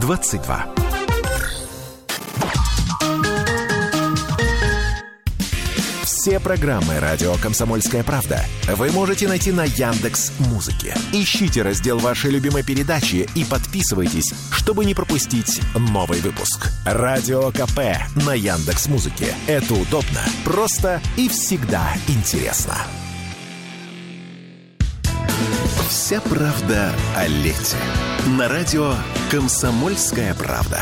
22. Все программы «Радио Комсомольская правда» вы можете найти на Яндекс.Музыке. Ищите раздел вашей любимой передачи и подписывайтесь, чтобы не пропустить новый выпуск. Радио КП на Яндекс.Музыке. Это удобно, просто и всегда интересно. Вся правда о лете. На радио «Комсомольская правда».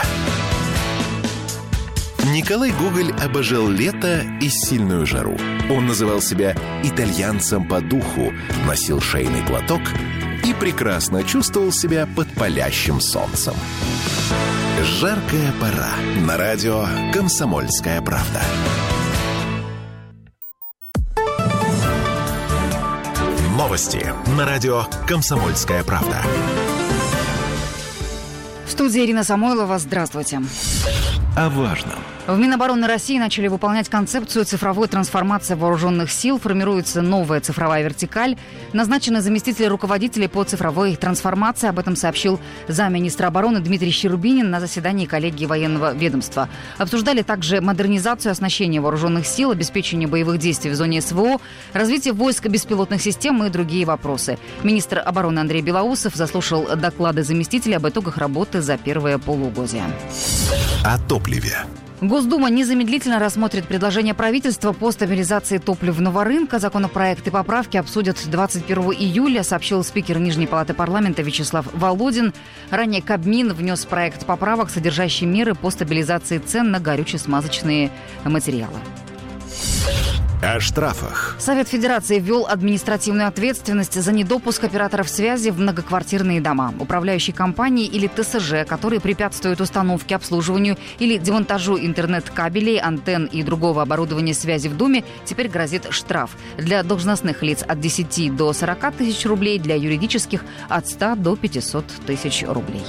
Николай Гоголь обожал лето и сильную жару. Он называл себя итальянцем по духу, носил шейный платок и прекрасно чувствовал себя под палящим солнцем. Жаркая пора. На радио «Комсомольская правда». Новости на радио «Комсомольская правда». В студии Ирина Самойлова. Здравствуйте. О важном. В Минобороны России начали выполнять концепцию цифровой трансформации вооруженных сил. Формируется новая цифровая вертикаль. Назначены заместители руководителей по цифровой трансформации. Об этом сообщил замминистра обороны Дмитрий Щербинин на заседании коллегии военного ведомства. Обсуждали также модернизацию оснащения вооруженных сил, обеспечение боевых действий в зоне СВО, развитие войск беспилотных систем и другие вопросы. Министр обороны Андрей Белоусов заслушал доклады заместителей об итогах работы за первое полугодие. О топливе. Госдума незамедлительно рассмотрит предложение правительства по стабилизации топливного рынка. Законопроект и поправки обсудят 21 июля, сообщил спикер Нижней палаты парламента Вячеслав Володин. Ранее Кабмин внес проект поправок, содержащий меры по стабилизации цен на горюче-смазочные материалы. О штрафах. Совет Федерации ввел административную ответственность за недопуск операторов связи в многоквартирные дома. Управляющие компании или ТСЖ, которые препятствуют установке, обслуживанию или демонтажу интернет-кабелей, антенн и другого оборудования связи в доме, теперь грозит штраф. Для должностных лиц от 10 до 40 тысяч рублей, для юридических от 100 до 500 тысяч рублей.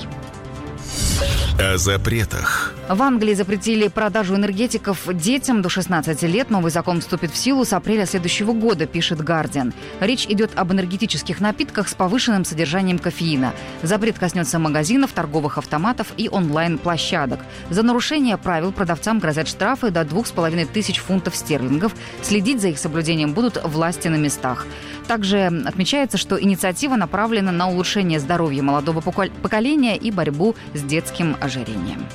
О запретах. В Англии запретили продажу энергетиков детям до 16 лет. Новый закон вступит в силу с апреля следующего года, пишет Guardian. Речь идет об энергетических напитках с повышенным содержанием кофеина. Запрет коснется магазинов, торговых автоматов и онлайн-площадок. За нарушение правил продавцам грозят штрафы до 2500 фунтов стерлингов. Следить за их соблюдением будут власти на местах. Также отмечается, что инициатива направлена на улучшение здоровья молодого поколения и борьбу с детским ожирением.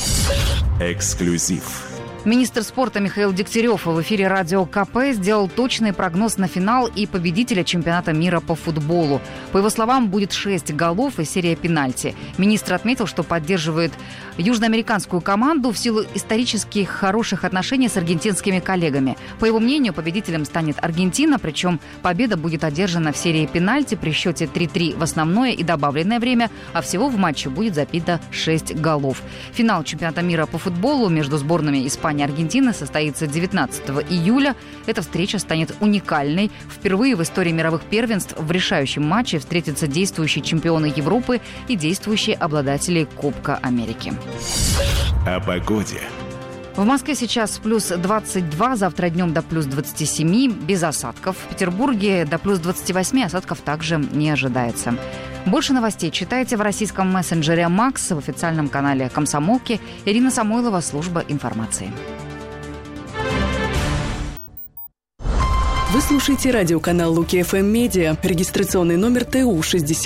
Эксклюзив. Министр спорта Михаил Дегтярев в эфире радио КП сделал точный прогноз на финал и победителя чемпионата мира по футболу. По его словам, будет 6 голов и серия пенальти. Министр отметил, что поддерживает южноамериканскую команду в силу исторически хороших отношений с аргентинскими коллегами. По его мнению, победителем станет Аргентина, причем победа будет одержана в серии пенальти при счете 3-3 в основное и добавленное время, а всего в матче будет забито 6 голов. Финал чемпионата мира по футболу между сборными Испании и Аргентины состоится 19 июля. Эта встреча станет уникальной. Впервые в истории мировых первенств в решающем матче встретятся действующие чемпионы Европы и действующие обладатели Кубка Америки. О погоде. В Москве сейчас плюс 22, завтра днем до плюс 27, без осадков. В Петербурге до плюс 28, осадков также не ожидается. Больше новостей читайте в российском мессенджере «Макс», в официальном канале «Комсомолки». Ирина Самойлова, служба информации. Вы слушаете радиоканал Луки ФМ Медиа. Регистрационный номер ТУ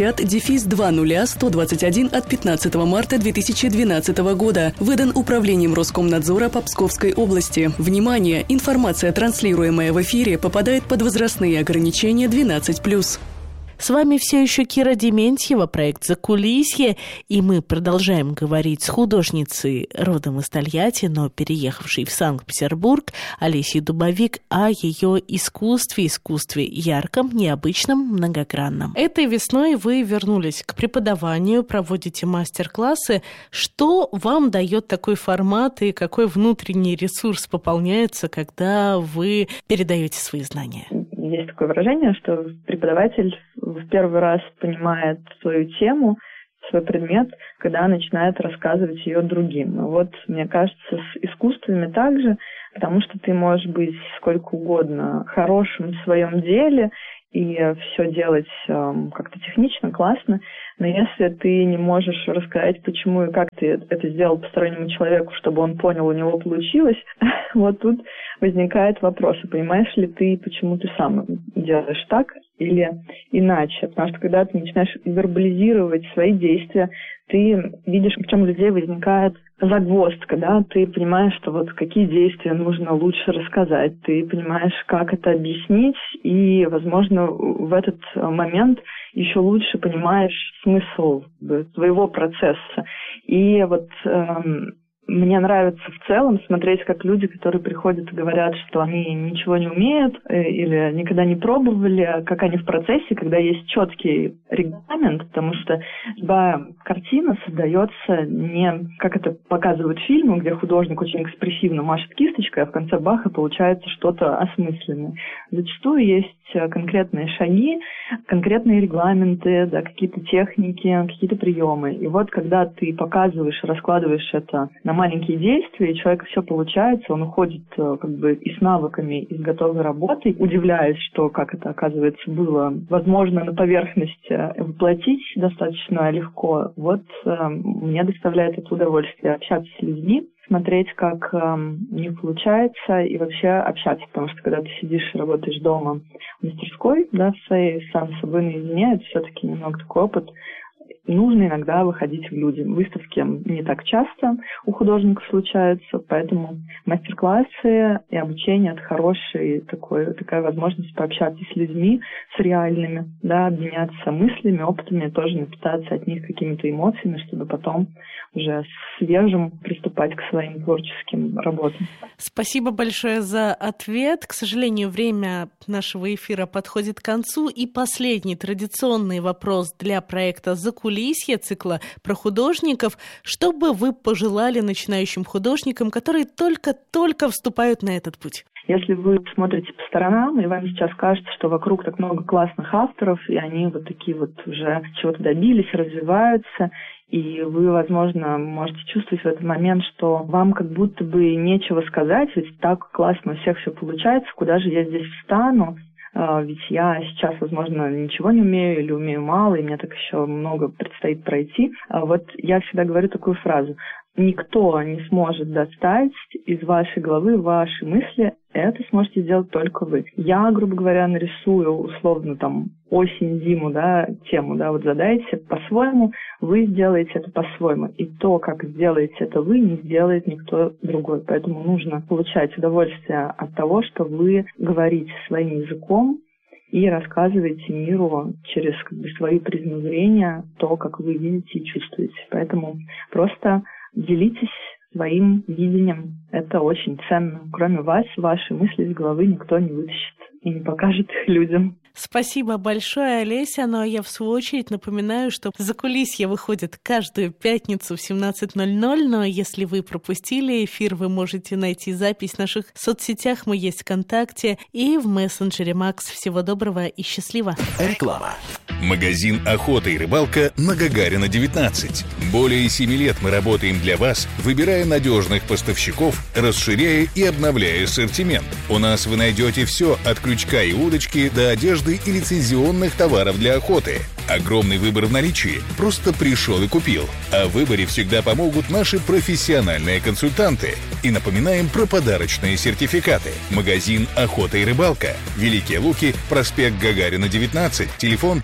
60-200121 от 15 марта 2012 года. Выдан Управлением Роскомнадзора по Псковской области. Внимание! Информация, транслируемая в эфире, попадает под возрастные ограничения 12+. С вами все еще Кира Дементьева, проект «Закулисье», и мы продолжаем говорить с художницей родом из Тольятти, но переехавшей в Санкт-Петербург, Олесей Дубовик, о ее искусстве ярком, необычном, многогранном. Этой весной вы вернулись к преподаванию, проводите мастер-классы. Что вам дает такой формат и какой внутренний ресурс пополняется, когда вы передаете свои знания? Есть такое выражение, что преподаватель в первый раз понимает свою тему, свой предмет, когда начинает рассказывать ее другим. Вот, мне кажется, с искусствами также, потому что ты можешь быть сколько угодно хорошим в своем деле и все делать как-то технично, классно, Но если ты не можешь рассказать, почему и как ты это сделал постороннему человеку, чтобы он понял, у него получилось, вот тут возникает вопрос, понимаешь ли ты, почему ты сам делаешь так или иначе. Потому что когда ты начинаешь вербализировать свои действия, ты видишь, в чем у людей возникает загвоздка, да, ты понимаешь, что вот какие действия нужно лучше рассказать, ты понимаешь, как это объяснить, и, возможно, в этот момент еще лучше понимаешь смысл твоего процесса. И вот мне нравится в целом смотреть, как люди, которые приходят и говорят, что они ничего не умеют или никогда не пробовали, как они в процессе, когда есть четкий регламент, потому что любая картина создается не, как это показывают фильмы, где художник очень экспрессивно машет кисточкой, а в конце баха получается что-то осмысленное. Зачастую есть конкретные шаги, конкретные регламенты, да, какие-то техники, какие-то приемы. И вот когда ты показываешь, раскладываешь это на маленькие действия, и человеку все получается, он уходит как бы и с навыками, и с готовой работой, удивляясь, что, как это, оказывается, было возможно на поверхности воплотить достаточно легко. Вот мне доставляет это удовольствие общаться с людьми, смотреть, как у них получается, и вообще общаться, потому что когда ты сидишь и работаешь дома в мастерской, да, сам с собой наедине, это все-таки немного такой опыт. Нужно иногда выходить в люди. Выставки не так часто у художников случаются, поэтому мастер-классы и обучение – это такая возможность пообщаться с людьми, с реальными, да, обменяться мыслями, опытами, тоже напитаться от них какими-то эмоциями, чтобы потом уже свежим приступать к своим творческим работам. Спасибо большое за ответ. К сожалению, время нашего эфира подходит к концу. И последний традиционный вопрос для проекта «Закулисье» цикла про художников. Что бы вы пожелали начинающим художникам, которые только-только вступают на этот путь? Если вы смотрите по сторонам, и вам сейчас кажется, что вокруг так много классных авторов, и они вот такие вот уже чего-то добились, развиваются, и вы, возможно, можете чувствовать в этот момент, что вам как будто бы нечего сказать, ведь так классно у всех все получается, куда же я здесь встану? Ведь я сейчас, возможно, ничего не умею или умею мало, и мне так еще много предстоит пройти. Вот я всегда говорю такую фразу. Никто не сможет достать из вашей головы ваши мысли, это сможете сделать только вы. Я, грубо говоря, нарисую условно там осень, зиму, да, тему, да, вот задайте по-своему, вы сделаете это по-своему. И то, как сделаете это вы, не сделает никто другой. Поэтому нужно получать удовольствие от того, что вы говорите своим языком и рассказываете миру через свои призмы зрения то, как вы видите и чувствуете. Поэтому просто делитесь своим видением. Это очень ценно. Кроме вас, ваши мысли из головы никто не вытащит и не покажет их людям. Спасибо большое, Олеся. Ну а я в свою очередь напоминаю, что «Закулисье» выходит каждую пятницу в 17:00. Но если вы пропустили эфир, вы можете найти запись в наших соцсетях. Мы есть ВКонтакте и в мессенджере Макс. Всего доброго и счастливо. Реклама. Магазин «Охота и рыбалка» на Гагарина, 19. Более 7 лет мы работаем для вас, выбирая надежных поставщиков, расширяя и обновляя ассортимент. У нас вы найдете все от крючка и удочки до одежды и лицензионных товаров для охоты. Огромный выбор в наличии. Просто пришел и купил. О выборе всегда помогут наши профессиональные консультанты. И напоминаем про подарочные сертификаты. Магазин «Охота и рыбалка». Великие Луки, проспект Гагарина, 19, телефон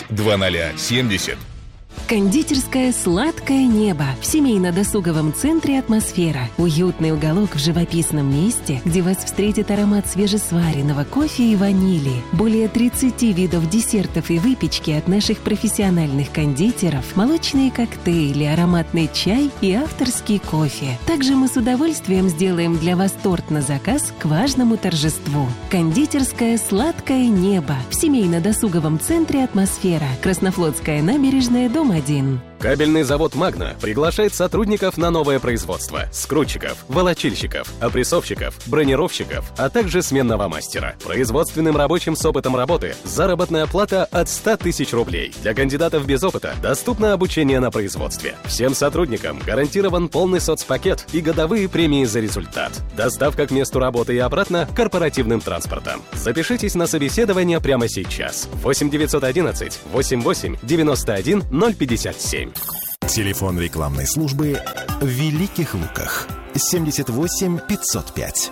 52070. Кондитерская «Сладкое небо» в семейно-досуговом центре «Атмосфера». Уютный уголок в живописном месте, где вас встретит аромат свежесваренного кофе и ванили. Более 30 видов десертов и выпечки от наших профессиональных кондитеров, молочные коктейли, ароматный чай и авторский кофе. Также мы с удовольствием сделаем для вас торт на заказ к важному торжеству. Кондитерская «Сладкое небо» в семейно-досуговом центре «Атмосфера». Краснофлотская набережная, дом 1. Кабельный завод «Магна» приглашает сотрудников на новое производство: скрутчиков, волочильщиков, опрессовщиков, бронировщиков, а также сменного мастера. Производственным рабочим с опытом работы заработная плата от 100 тысяч рублей. Для кандидатов без опыта доступно обучение на производстве. Всем сотрудникам гарантирован полный соцпакет и годовые премии за результат. Доставка к месту работы и обратно корпоративным транспортом. Запишитесь на собеседование прямо сейчас. 8 911 88 91 057. Телефон рекламной службы в Великих Луках 78 505.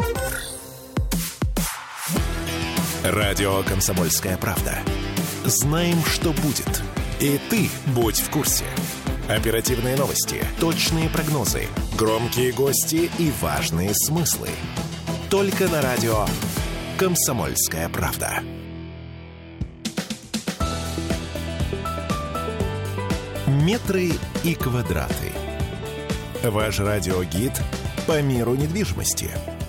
Радио «Комсомольская правда». Знаем, что будет. И ты будь в курсе. Оперативные новости, точные прогнозы, громкие гости и важные смыслы. Только на радио «Комсомольская правда». Метры и квадраты. Ваш радиогид по миру недвижимости.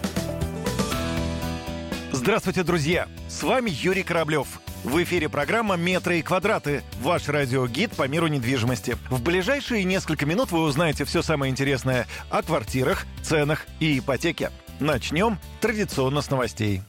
Здравствуйте, друзья! С вами Юрий Кораблев. В эфире программа «Метры и квадраты», ваш радиогид по миру недвижимости. В ближайшие несколько минут вы узнаете все самое интересное о квартирах, ценах и ипотеке. Начнем традиционно с новостей.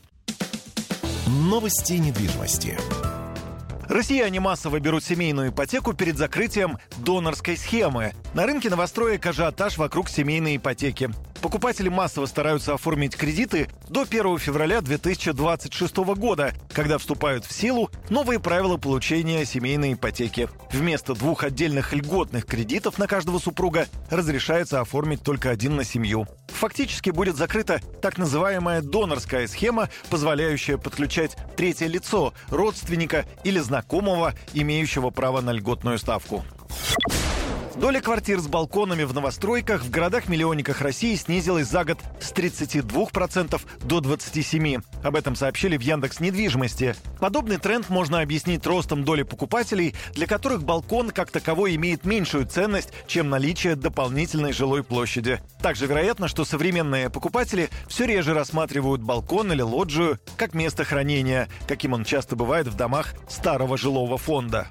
Новости недвижимости. Россияне массово берут семейную ипотеку перед закрытием донорской схемы. На рынке новостроек ажиотаж вокруг семейной ипотеки. Покупатели массово стараются оформить кредиты до 1 февраля 2026 года, когда вступают в силу новые правила получения семейной ипотеки. Вместо 2 отдельных льготных кредитов на каждого супруга разрешается оформить только один на семью. Фактически будет закрыта так называемая донорская схема, позволяющая подключать третье лицо, родственника или знакомого, имеющего право на льготную ставку. Доля квартир с балконами в новостройках в городах-миллионниках России снизилась за год с 32% до 27%. Об этом сообщили в Яндекс.Недвижимости. Подобный тренд можно объяснить ростом доли покупателей, для которых балкон как таковой имеет меньшую ценность, чем наличие дополнительной жилой площади. Также вероятно, что современные покупатели все реже рассматривают балкон или лоджию как место хранения, каким он часто бывает в домах старого жилого фонда.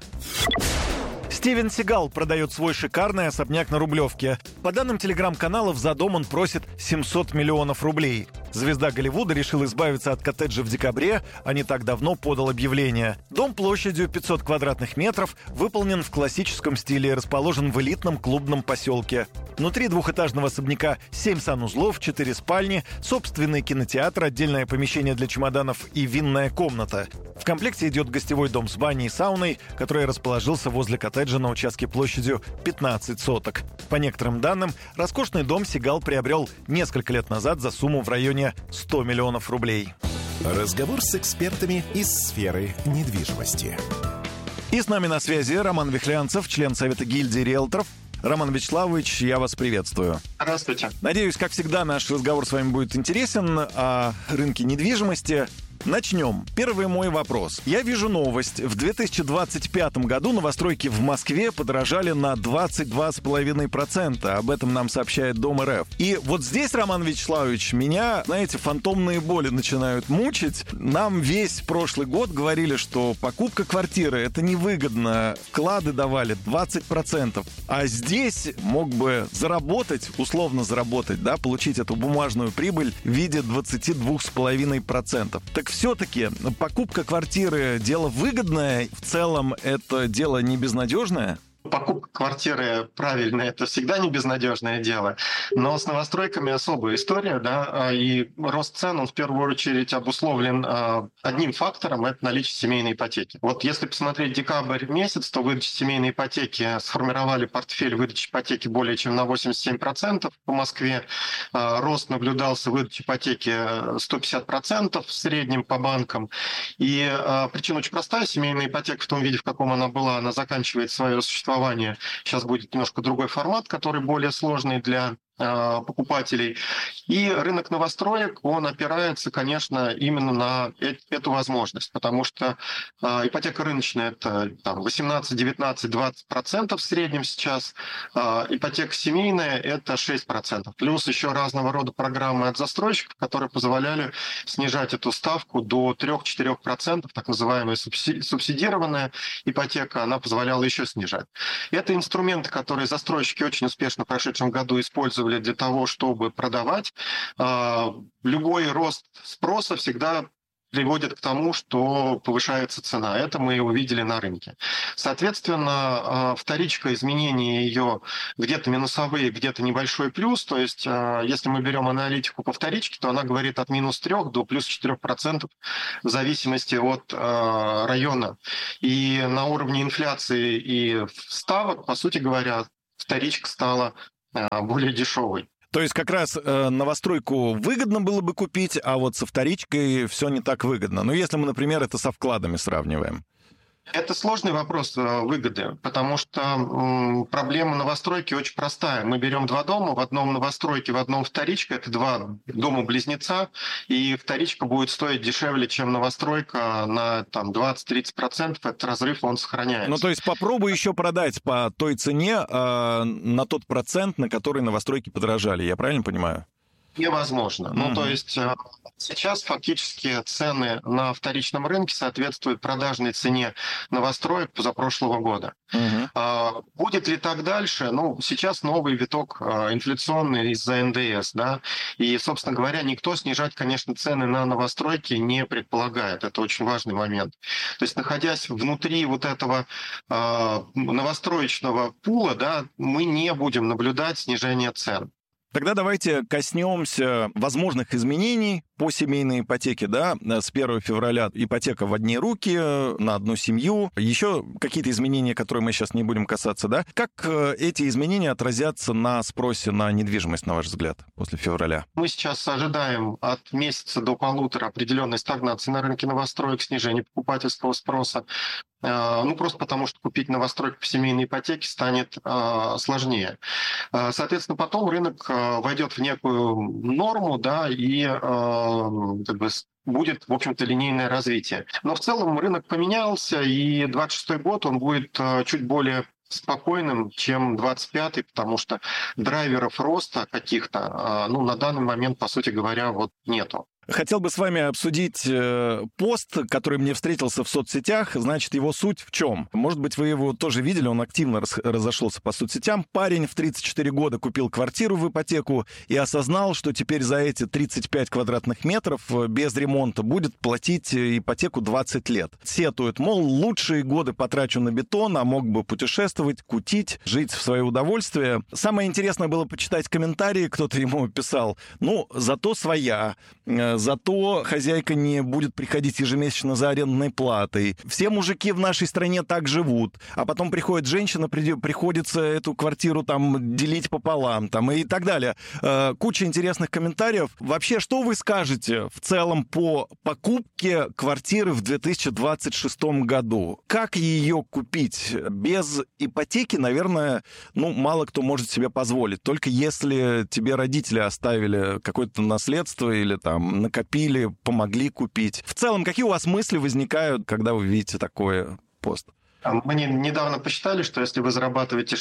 Стивен Сигал продает свой шикарный особняк на Рублевке. По данным телеграм-каналов, за дом он просит 700 миллионов рублей. Звезда Голливуда решил избавиться от коттеджа в декабре, а не так давно подал объявление. Дом площадью 500 квадратных метров выполнен в классическом стиле и расположен в элитном клубном поселке. Внутри двухэтажного особняка 7 санузлов, 4 спальни, собственный кинотеатр, отдельное помещение для чемоданов и винная комната. В комплекте идет гостевой дом с баней и сауной, который расположился возле коттеджа на участке площадью 15 соток. По некоторым данным, роскошный дом Сигал приобрел несколько лет назад за сумму в районе 100 миллионов рублей. Разговор с экспертами из сферы недвижимости. И с нами на связи Роман Вихлянцев, член Совета гильдии риэлторов. Роман Вячеславович, я вас приветствую. Здравствуйте. Надеюсь, как всегда, наш разговор с вами будет интересен о рынке недвижимости. Начнем. Первый мой вопрос. Я вижу новость. В 2025 году новостройки в Москве подорожали на 22,5%. Об этом нам сообщает Дом.РФ. И вот здесь, Роман Вячеславович, меня, знаете, фантомные боли начинают мучить. Нам весь прошлый год говорили, что покупка квартиры — это невыгодно. Вклады давали 20%. А здесь мог бы заработать, условно заработать, да, получить эту бумажную прибыль в виде 22,5%. Так все-таки покупка квартиры — дело выгодное, в целом это дело не безнадежное? Покупка квартиры правильная — это всегда не безнадежное дело, но с новостройками особая история, да, и рост цен, он в первую очередь обусловлен одним фактором — это наличие семейной ипотеки. Вот если посмотреть декабрь месяц, то выдачи семейной ипотеки сформировали портфель выдачи ипотеки более чем на 87% по Москве. Рост наблюдался в выдаче ипотеки 150% в среднем по банкам. И причина очень простая: семейная ипотека в том виде, в каком она была, она заканчивает свое существование. Сейчас будет немножко другой формат, который более сложный для покупателей. И рынок новостроек, он опирается, конечно, именно на эту возможность, потому что ипотека рыночная – это 18, 19, 20% в среднем сейчас, ипотека семейная – это 6%. Плюс еще разного рода программы от застройщиков, которые позволяли снижать эту ставку до 3-4%, так называемая субсидированная ипотека, она позволяла еще снижать. Это инструменты, которые застройщики очень успешно в прошедшем году использовали для того, чтобы продавать. Любой рост спроса всегда приводит к тому, что повышается цена. Это мы и увидели на рынке. Соответственно, вторичка, изменения ее где-то минусовые, где-то небольшой плюс. То есть, если мы берем аналитику по вторичке, то она говорит от минус 3 до плюс 4% в зависимости от района. И на уровне инфляции и ставок, по сути говоря, вторичка стала более дешевой. То есть как раз новостройку выгодно было бы купить, а вот со вторичкой все не так выгодно. Ну, если мы, например, это со вкладами сравниваем. Это сложный вопрос выгоды, потому что проблема новостройки очень простая. Мы берем два дома, в одном новостройке, в одном вторичка. Это два дома-близнеца, и вторичка будет стоить дешевле, чем новостройка на 20-30%. Этот разрыв, он сохраняется. Ну, то есть попробуй еще продать по той цене на тот процент, на который новостройки подорожали. Я правильно понимаю? Невозможно. Ну, то есть сейчас фактически цены на вторичном рынке соответствуют продажной цене новостроек позапрошлого года. Будет ли так дальше? Ну, сейчас новый виток инфляционный из-за НДС, да, и, собственно говоря, никто снижать, конечно, цены на новостройки не предполагает. Это очень важный момент. То есть, находясь внутри вот этого новостроечного пула, да, мы не будем наблюдать снижение цен. Тогда давайте коснемся возможных изменений по семейной ипотеке. Да? С 1 февраля ипотека в одни руки, на одну семью. Еще какие-то изменения, которые мы сейчас не будем касаться. Да? Как эти изменения отразятся на спросе на недвижимость, на ваш взгляд, после февраля? Мы сейчас ожидаем от месяца до полутора определенной стагнации на рынке новостроек, снижения покупательского спроса. Ну, просто потому, что купить новостройку по семейной ипотеке станет сложнее. Соответственно, потом рынок войдет в некую норму, да, и будет, в общем-то, линейное развитие. Но в целом рынок поменялся, и 26-й год, он будет чуть более спокойным, чем 25-й, потому что драйверов роста каких-то, на данный момент, по сути говоря, вот нету. Хотел бы с вами обсудить пост, который мне встретился в соцсетях. Значит, его суть в чем? Может быть, вы его тоже видели, он активно разошелся по соцсетям. Парень в 34 года купил квартиру в ипотеку и осознал, что теперь за эти 35 квадратных метров без ремонта будет платить ипотеку 20 лет. Сетует, мол, лучшие годы потрачу на бетон, а мог бы путешествовать, кутить, жить в свое удовольствие. Самое интересное было почитать комментарии, кто-то ему писал, зато своя, зато хозяйка не будет приходить ежемесячно за арендной платой. Все мужики в нашей стране так живут. А потом приходит женщина, приходится эту квартиру делить пополам и так далее. Куча интересных комментариев. Вообще, что вы скажете в целом по покупке квартиры в 2026 году? Как ее купить? Без ипотеки, наверное, мало кто может себе позволить. Только если тебе родители оставили какое-то наследство или накопили, помогли купить. В целом, какие у вас мысли возникают, когда вы видите такой пост? Мы недавно посчитали, что если вы зарабатываете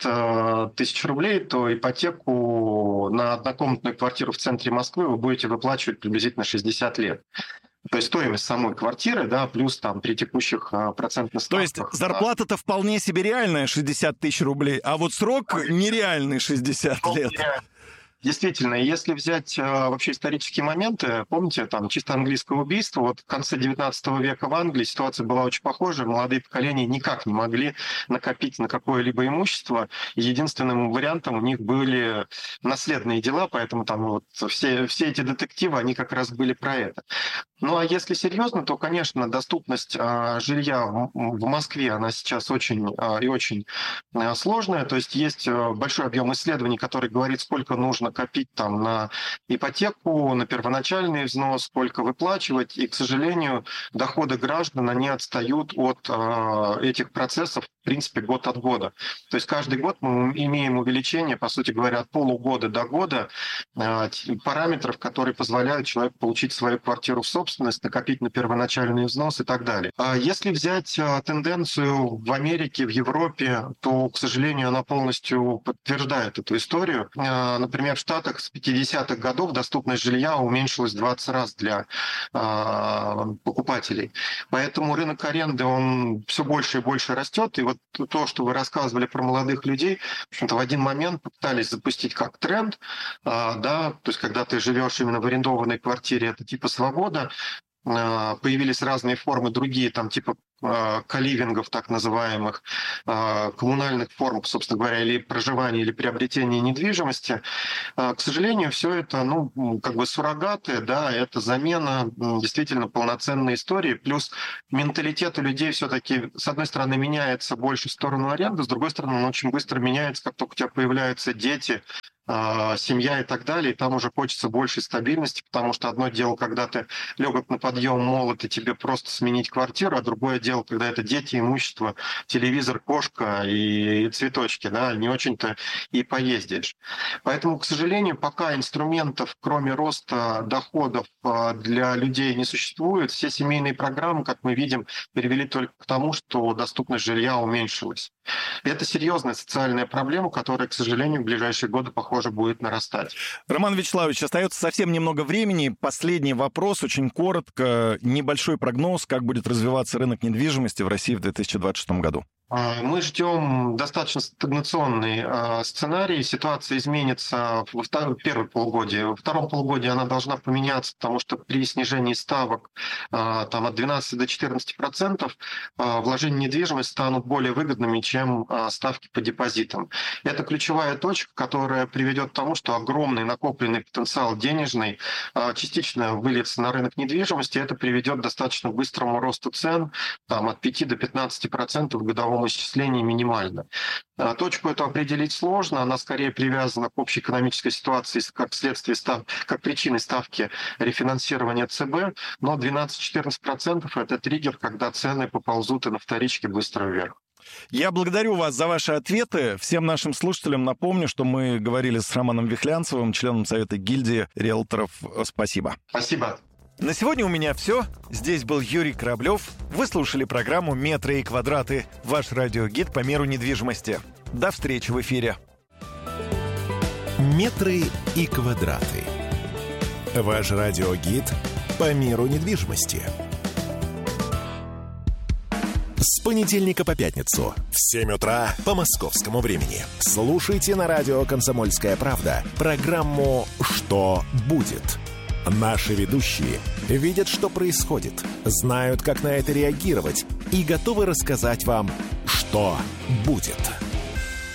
60 тысяч рублей, то ипотеку на однокомнатную квартиру в центре Москвы вы будете выплачивать приблизительно 60 лет. То есть стоимость самой квартиры, да, плюс при текущих процентных ставках. То есть зарплата-то вполне себе реальная, 60 тысяч рублей, а вот срок нереальный, 60 лет. Действительно, если взять вообще исторические моменты, помните, чисто английское убийство, вот в конце 19 века в Англии ситуация была очень похожа, молодые поколения никак не могли накопить на какое-либо имущество, и единственным вариантом у них были наследные дела, поэтому все эти детективы, они как раз были про это. Ну а если серьезно, то, конечно, доступность жилья в Москве, она сейчас очень и очень сложная, то есть есть большой объем исследований, который говорит, сколько нужно копить на ипотеку, на первоначальный взнос, сколько выплачивать. И, к сожалению, доходы граждан, они отстают от этих процессов принципе, год от года. То есть каждый год мы имеем увеличение, по сути говоря, от полугода до года параметров, которые позволяют человеку получить свою квартиру в собственность, накопить на первоначальный взнос и так далее. Если взять тенденцию в Америке, в Европе, то, к сожалению, она полностью подтверждает эту историю. Например, в Штатах с 50-х годов доступность жилья уменьшилась 20 раз для покупателей. Поэтому рынок аренды, он все больше и больше растет. И вот то, что вы рассказывали про молодых людей, в общем-то, в один момент попытались запустить как тренд, да, то есть когда ты живешь именно в арендованной квартире, это типа свобода. Появились разные формы, другие, там типа коливингов, так называемых, коммунальных форм, собственно говоря, или проживания, или приобретения недвижимости. К сожалению, все это, как бы суррогаты, да, это замена действительно полноценной истории, плюс менталитет у людей все-таки, с одной стороны, меняется больше в сторону аренды, с другой стороны, он очень быстро меняется, как только у тебя появляются дети, семья и так далее, и там уже хочется большей стабильности, потому что одно дело, когда ты легок на подъем, молод, и тебе просто сменить квартиру, а другое дело, когда это дети, имущество, телевизор, кошка и цветочки, да, не очень-то и поездишь. Поэтому, к сожалению, пока инструментов, кроме роста доходов, для людей не существует. Все семейные программы, как мы видим, привели только к тому, что доступность жилья уменьшилась. И это серьезная социальная проблема, которая, к сожалению, в ближайшие годы, похоже, будет нарастать. Роман Вячеславович, остается совсем немного времени. Последний вопрос, очень коротко. Небольшой прогноз, как будет развиваться рынок недвижимости в России в 2026 году. Мы ждем достаточно стагнационный сценарий. Ситуация изменится в первом полугодии. Во втором полугодии она должна поменяться, потому что при снижении ставок там, от 12 до 14% вложения в недвижимость станут более выгодными, чем ставки по депозитам. Это ключевая точка, которая приведет к тому, что огромный накопленный потенциал денежный частично выльется на рынок недвижимости. Это приведет к достаточно быстрому росту цен там, от 5 до 15% в годовом исчислении минимально. Точку эту определить сложно, она скорее привязана к общей экономической ситуации как следствие как причины ставки рефинансирования ЦБ, но 12-14% это триггер, когда цены поползут и на вторичке быстро вверх. Я благодарю вас за ваши ответы. Всем нашим слушателям напомню, что мы говорили с Романом Вихлянцевым, членом Совета гильдии риэлторов. Спасибо. Спасибо. На сегодня у меня все. Здесь был Юрий Кораблев. Вы слушали программу «Метры и квадраты». Ваш радиогид по миру недвижимости. До встречи в эфире. «Метры и квадраты». Ваш радиогид по миру недвижимости. С понедельника по пятницу в 7 утра по московскому времени. Слушайте на радио «Комсомольская правда» программу «Что будет?». Наши ведущие видят, что происходит, знают, как на это реагировать и готовы рассказать вам, что будет.